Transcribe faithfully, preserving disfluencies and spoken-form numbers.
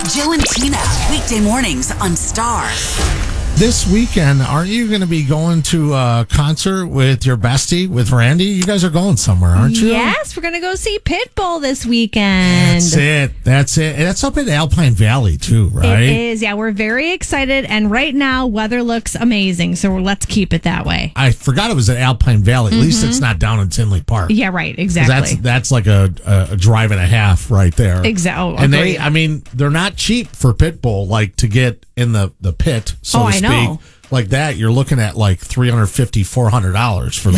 Joe and Tina, weekday mornings on Star. This weekend, aren't you going to be going to a concert with your bestie, with Randy? You guys are going somewhere, aren't you? Yes, we're going to go see Pitbull this weekend. That's it. That's it. And that's up in Alpine Valley, too, right? It is. Yeah, we're very excited. And right now, weather looks amazing. So let's keep it that way. I forgot it was at Alpine Valley. At mm-hmm. least it's not down in Tinley Park. Yeah, right. Exactly. That's that's like a, a drive and a half right there. Exactly. Oh, and agreed. they, I mean, they're not cheap for Pitbull, like to get in the, the pit, so oh, to I speak. know. Like that, you're looking at like three hundred fifty dollars, four hundred dollars for the